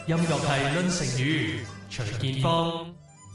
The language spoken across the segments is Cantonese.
音樂係論成語，徐建峰。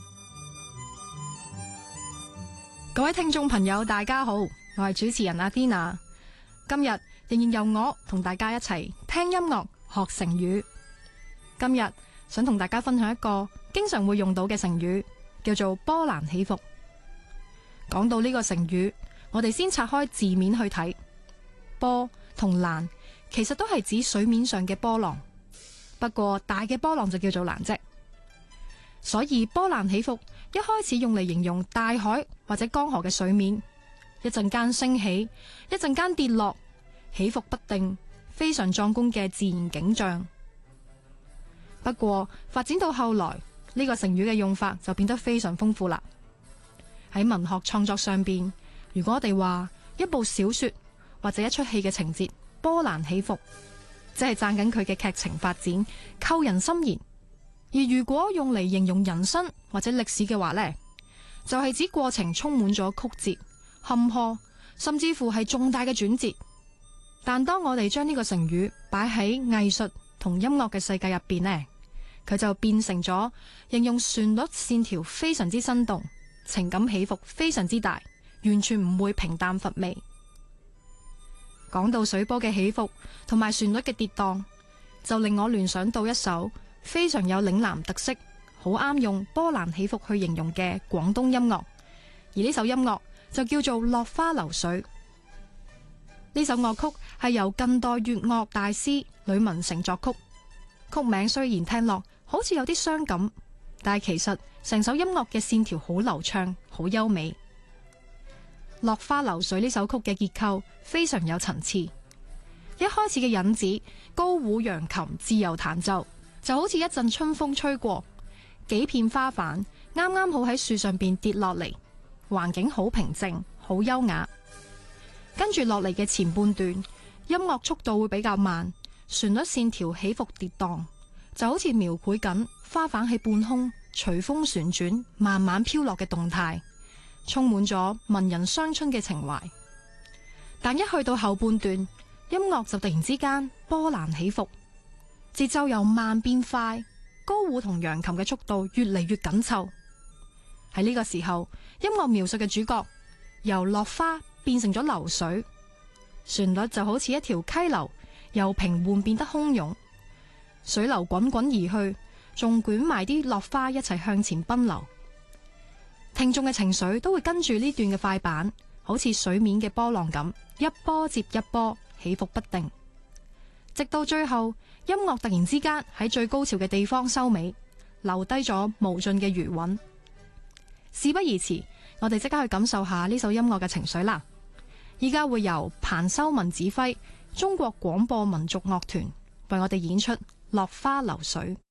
各位聽眾朋友大家好，我係主持人阿 Dina。今日仍然由我同大家一齊聽音樂學成語。今日想同大家分享一個經常會用到嘅成語，叫做波瀾起伏。講到呢個成語，我哋先拆開字面去睇，波同瀾其實都係指水面上嘅波浪，不過大嘅波浪就叫做瀾啫。所以波瀾起伏一開始用嚟形容大海或者江河嘅水面，一陣間升起，一陣間跌落，起伏不定，非常壯觀嘅自然景象。不過發展到後來，呢個成語嘅用法就變得非常豐富啦。喺文學創作上邊，如果我哋話一部小說或者一出戲嘅情節波瀾起伏，即係讚緊佢嘅劇情發展扣人心弦；而如果用嚟形容人生或者歷史嘅話呢，就係指過程充滿咗曲折、坎坷，甚至乎係重大嘅轉折。但當我哋將呢個成語擺喺藝術同音樂嘅世界入邊呢，佢就變成咗形容旋律線條非常之生動，情感起伏非常之大，完全唔會平淡乏味。講到水波嘅起伏同埋旋律嘅跌宕，就令我聯想到一首非常有嶺南特色，好啱用波瀾起伏去形容嘅廣東音樂。而呢首音樂就叫做落花流水。呢首樂曲係由近代粵樂大師呂文成作曲，曲名雖然聽落好似有啲傷感，但係其實成首音樂嘅線條好流暢，好優美。落花流水呢首曲嘅結構非常有層次，一開始嘅引子高胡揚琴自由彈奏，就好似一陣春風吹過，幾片花瓣啱啱好喺樹上邊跌落嚟，環境好平靜，好優雅。跟住落嚟嘅前半段，音樂速度會比較慢，旋律線條起伏跌宕，就好似描繪緊花瓣喺半空隨風旋轉，慢慢飄落嘅動態，充滿咗文人傷春嘅情懷。但一去到後半段，音樂就突然之間波瀾起伏，節奏由慢變快，高胡同揚琴嘅速度越嚟越緊湊。喺呢個時候，音樂描述嘅主角由落花變成咗流水，旋律就好似一條溪流，由平緩變得洶湧，水流滾滾而去，仲捲埋啲落花一齊向前奔流。聽眾嘅情緒都會跟住呢段嘅快板，好似水面嘅波浪咁，一波接一波，起伏不定，直到最後音樂突然之間喺最高潮嘅地方收尾，留低咗無盡嘅餘韻。事不宜遲，我哋即刻去感受下呢首音樂嘅情緒啦！依家會由彭修文指揮中國廣播民族樂團為我哋演出《落花流水》。